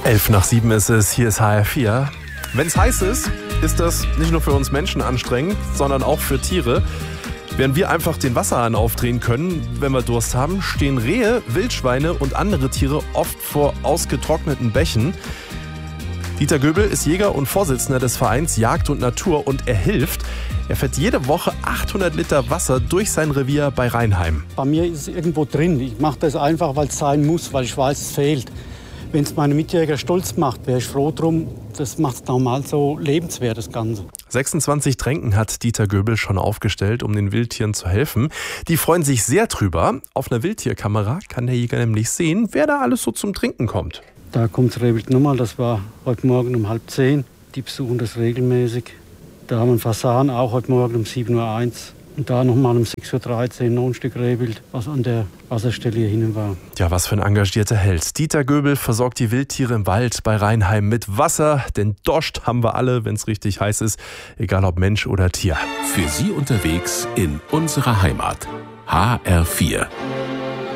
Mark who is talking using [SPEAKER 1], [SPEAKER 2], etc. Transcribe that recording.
[SPEAKER 1] 11:07 ist es, hier ist HR4. Wenn es heiß ist, ist das nicht nur für uns Menschen anstrengend, sondern auch für Tiere. Während wir einfach den Wasserhahn aufdrehen können, wenn wir Durst haben, stehen Rehe, Wildschweine und andere Tiere oft vor ausgetrockneten Bächen. Dieter Göbel ist Jäger und Vorsitzender des Vereins Jagd und Natur und er hilft. Er fährt jede Woche 800 Liter Wasser durch sein Revier bei Reinheim.
[SPEAKER 2] Bei mir ist es irgendwo drin. Ich mache das einfach, weil es sein muss, weil ich weiß, es fehlt. Wenn es meine Mitjäger stolz macht, wäre ich froh drum. Das macht es normal so lebenswert, das Ganze.
[SPEAKER 1] 26 Tränken hat Dieter Göbel schon aufgestellt, um den Wildtieren zu helfen. Die freuen sich sehr drüber. Auf einer Wildtierkamera kann der Jäger nämlich sehen, wer da alles so zum Trinken kommt.
[SPEAKER 2] Da kommt das Rehwild nochmal, das war heute Morgen um 9:30. Die besuchen das regelmäßig. Da haben wir einen Fasan, auch heute Morgen um 7:01 Uhr. Und da nochmal um 6:13 Uhr noch ein Stück Rehwild, was an der Wasserstelle hier hinten war.
[SPEAKER 1] Ja, was für ein engagierter Held. Dieter Göbel versorgt die Wildtiere im Wald bei Reinheim mit Wasser, denn Dost haben wir alle, wenn es richtig heiß ist, egal ob Mensch oder Tier.
[SPEAKER 3] Für Sie unterwegs in unserer Heimat. HR4.